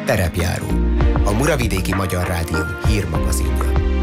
Terepjáró, a Muravidéki Magyar Rádió hírmagazinja.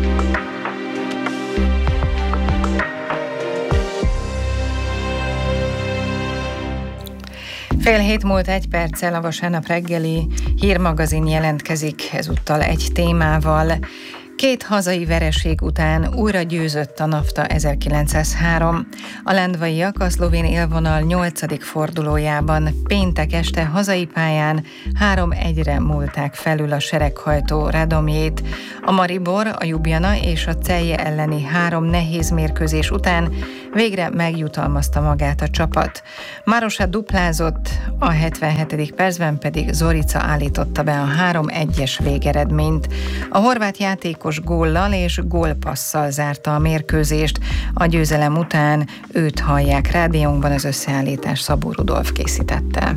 Fél hét múlt 1 perccel a vasárnap reggeli hírmagazin jelentkezik ezúttal egy témával. 2 hazai vereség után újra győzött a NAFTA 1903. A lendvaiak a szlovén élvonal 8. fordulójában péntek este hazai pályán 3-1-re múlták felül a sereghajtó Radomjét. A Maribor, a Ljubljana és a Celje elleni 3 nehéz mérkőzés után végre megjutalmazta magát a csapat. Marosa duplázott, a 77. percben pedig Zorica állította be a 3-1-es végeredményt. A horvát játékos góllal és gólpasszal zárta a mérkőzést. A győzelem után őt hallják rádiónkban, az összeállítás Szabó Rudolf készítette.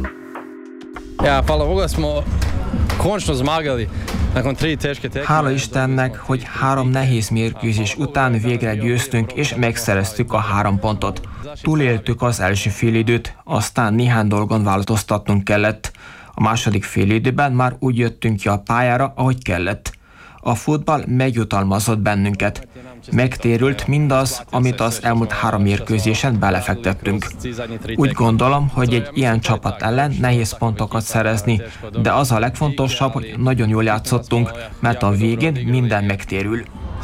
Hála Istennek, hogy 3 nehéz mérkőzés után végre győztünk és megszereztük a 3 pontot. Túléltük az első félidőt, aztán néhány dolgon változtatnunk kellett. A második félidőben már úgy jöttünk ki a pályára, ahogy kellett. A futball megjutalmazott bennünket. Megtérült mindaz, amit az elmúlt 3 mérkőzésen belefektettünk. Úgy gondolom, hogy egy ilyen csapat ellen nehéz pontokat szerezni, de az a legfontosabb, hogy nagyon jól játszottunk, mert a végén minden megtérül.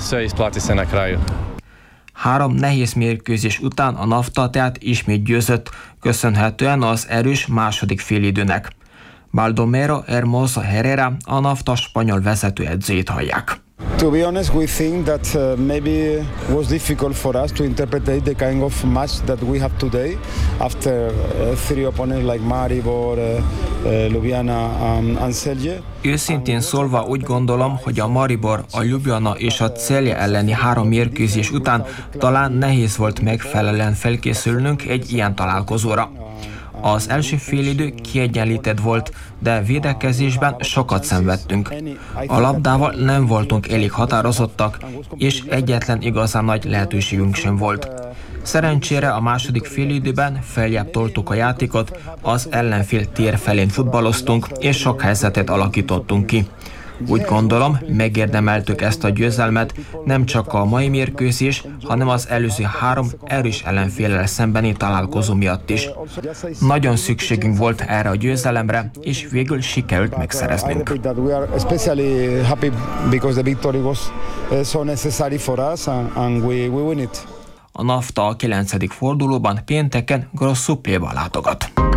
3 nehéz mérkőzés után a NAFTA tehát ismét győzött, köszönhetően az erős második félidőnek. Baldomero Hermoso Herrera, a NAFTA spanyol vezetőedzőjét hallják. To be honest, we think that maybe was difficult for us to interpret the kind of match that we have today after 3 opponents like Maribor, Ljubljana and Celje. Őszintén szólva úgy gondolom, hogy a Maribor, a Ljubljana és a Celje elleni 3 mérkőzés után talán nehéz volt megfelelően felkészülnünk egy ilyen találkozóra. Az első félidő kiegyenlített volt, de védekezésben sokat szenvedtünk. A labdával nem voltunk elég határozottak, és egyetlen igazán nagy lehetőségünk sem volt. Szerencsére a második félidőben feljebb toltuk a játékot, az ellenfél tér felén futballoztunk, és sok helyzetet alakítottunk ki. Úgy gondolom, megérdemeltük ezt a győzelmet, nem csak a mai mérkőzés, hanem az előző 3 erős ellenféllel szembeni találkozó miatt is. Nagyon szükségünk volt erre a győzelemre, és végül sikerült megszereznünk. A NAFTA a 9. fordulóban pénteken Gross Suppléba látogat.